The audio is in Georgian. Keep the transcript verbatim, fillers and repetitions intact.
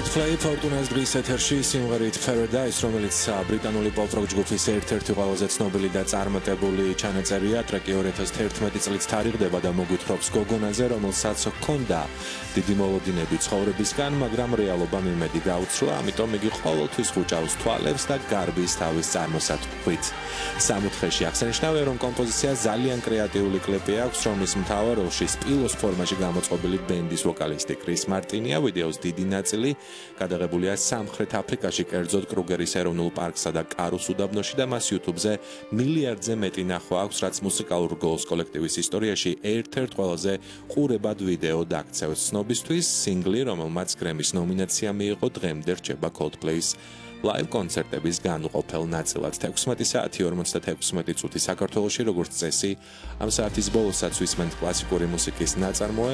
Coldplay Fortuna's დღის ეთერში სიმღერით Paradise, რომელიც ბრიტანული pop-rock ჯგუფის ერთ-ერთი ყველაზე ცნობილი და წარმატებული ჩანაწერია, ტრეკი ორი ათას თერთმეტი წლით თარიღდება და მოგვითხრობს გოგონაზე, რომელსაც ჰქონდა დიდი მოლოდინები ცხოვრებისგან, მაგრამ რეალობამ იმედი გაუცრლა, ამიტომ იგი ყოველთვის ხუჭავს თვალებს და გარბის თავის წარმოსათქვით. სამოთხეში აღსანიშნავია, რომ კომპოზიცია ძალიან კრეატიული კლიპი აქვს, რომლის მთავარ როლში სპილოს ფორმაში გამოწყობილი ბენდის ვოკალისტი კრის მარტინია, ვიდეოს დიდი ნაწილი გადაღებულია სამხრეთ აფრიკაში, კერძოდ კრუგერის ეროვნულ პარკსა და კარუს უდაბნოში და მას YouTube-ზე მილიარდზე მეტი ნახვა აქვს, რაც მუსიკალურ გოლს კოლექტივის ისტორიაში ერთ-ერთ ყველაზე ყურებად ვიდეო დაქცევს. ცნობისთვის სინგლი, რომელმაც გრემის ნომინაცია მიიღო, დღემდე რჩება Coldplay-ის live კონცერტების განუყოფელ ნაწილად. თექვსმეტი საათი ორმოცდათექვსმეტი წუთი საქართველოში, როგორც წესი, ამ საათის ბოლოსაც ვისმენთ კლასიკური მუსიკის ნაწარმოებს.